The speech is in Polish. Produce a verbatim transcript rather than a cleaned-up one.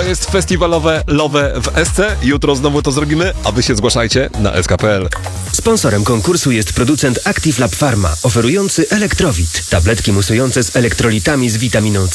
To jest festiwalowe Love w S C. Jutro znowu to zrobimy, a wy się zgłaszajcie na S K kropka P L. Sponsorem konkursu jest producent Active Lab Pharma, oferujący Elektrowit. Tabletki musujące z elektrolitami z witaminą C.